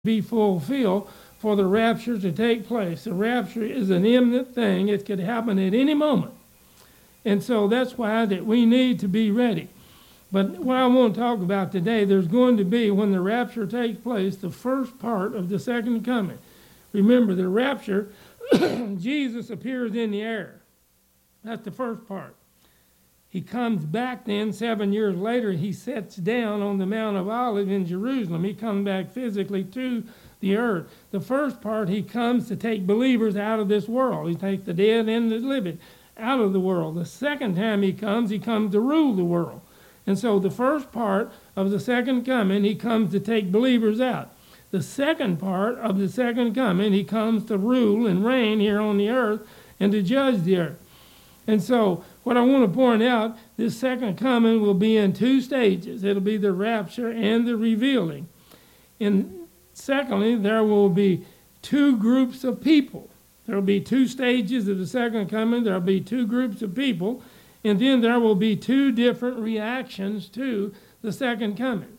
be fulfilled for the rapture to take place. The rapture is an imminent thing. It could happen at any moment. And so that's why that we need to be ready. But what I want to talk about today, there's going to be, when the rapture takes place, the first part of the second coming. Remember, the rapture, Jesus appears in the air. That's the first part. He comes back then 7 years later. He sits down on the Mount of Olives in Jerusalem. He comes back physically to the earth. The first part, he comes to take believers out of this world. He takes the dead and the living out of the world. The second time he comes to rule the world. And so the first part of the second coming, he comes to take believers out. The second part of the second coming, he comes to rule and reign here on the earth and to judge the earth. And so what I want to point out, this second coming will be in two stages. It'll be the rapture and the revealing. And secondly, there will be two groups of people. There will be two stages of the second coming. There will be two groups of people. And then there will be two different reactions to the second coming.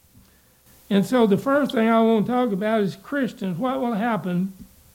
And so the first thing I want to talk about is Christians. What will happen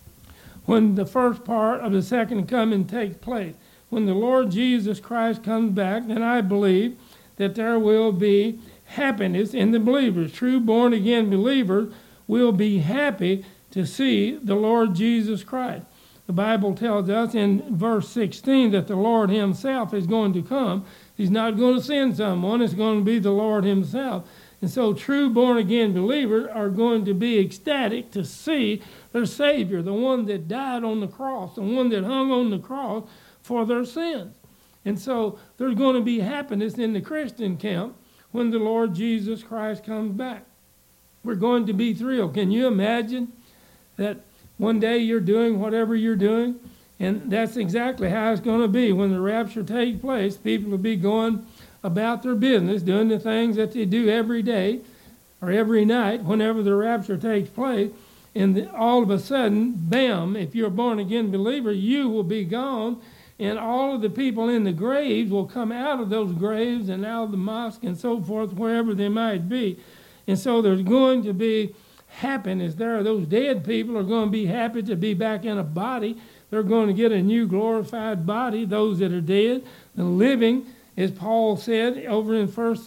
when the first part of the second coming takes place? When the Lord Jesus Christ comes back, then I believe that there will be happiness in the believers. True born-again believers will be happy to see the Lord Jesus Christ. The Bible tells us in verse 16 that the Lord himself is going to come. He's not going to send someone. It's going to be the Lord himself. And so true born-again believers are going to be ecstatic to see their Savior, the one that died on the cross, the one that hung on the cross for their sins. And so there's going to be happiness in the Christian camp when the Lord Jesus Christ comes back. We're going to be thrilled. Can you imagine that one day you're doing whatever you're doing? And that's exactly how it's going to be. When the rapture takes place, people will be going about their business, doing the things that they do every day or every night whenever the rapture takes place. And all of a sudden, bam, if you're a born-again believer, you will be gone. And all of the people in the graves will come out of those graves and out of the mosque and so forth, wherever they might be. And so there's going to be happiness there. Those dead people are going to be happy to be back in a body. They're going to get a new glorified body, those that are dead. The living, as Paul said over in First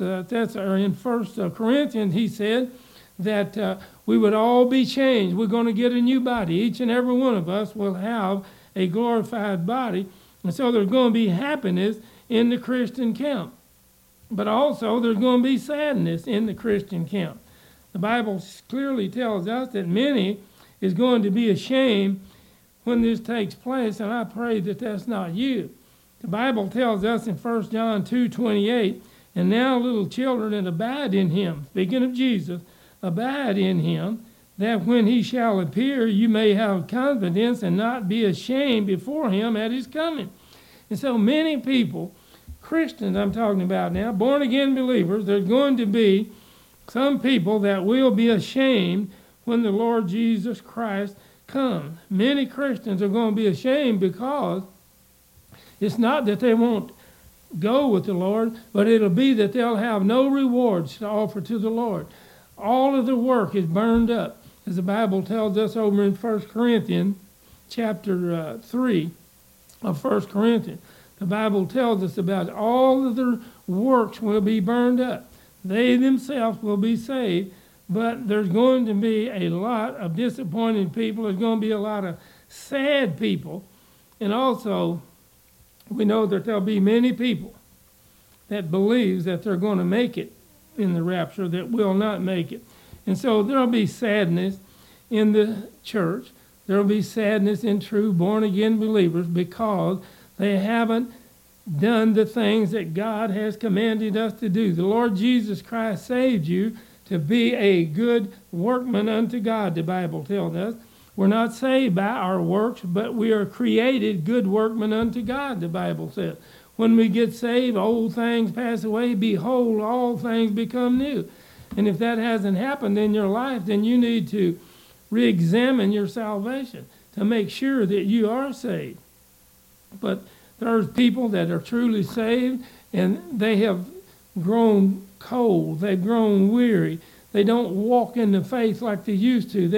Corinthians, he said that we would all be changed. We're going to get a new body. Each and every one of us will have a glorified body. And so there's going to be happiness in the Christian camp. But also there's going to be sadness in the Christian camp. The Bible clearly tells us that many is going to be ashamed when this takes place, and I pray that that's not you. The Bible tells us in 1 John 2:28, and now little children, and abide in him, speaking of Jesus, abide in him, that when he shall appear, you may have confidence and not be ashamed before him at his coming. And so many people, Christians I'm talking about now, born-again believers, there's going to be some people that will be ashamed when the Lord Jesus Christ comes. Many Christians are going to be ashamed because it's not that they won't go with the Lord, but it'll be that they'll have no rewards to offer to the Lord. All of the work is burned up, as the Bible tells us over in 1 Corinthians chapter 3 of 1 Corinthians. The Bible tells us about all of their works will be burned up. They themselves will be saved, but there's going to be a lot of disappointed people. There's going to be a lot of sad people. And also, we know that there'll be many people that believe that they're going to make it in the rapture that will not make it. And so there'll be sadness in the church. There'll be sadness in true born-again believers because they haven't done the things that God has commanded us to do. The Lord Jesus Christ saved you to be a good workman unto God, the Bible tells us. We're not saved by our works, but we are created good workmen unto God, the Bible says. When we get saved, old things pass away. Behold, all things become new. And if that hasn't happened in your life, then you need to re-examine your salvation to make sure that you are saved. But there's people that are truly saved, and they have grown cold. They've grown weary. They don't walk in the faith like they used to.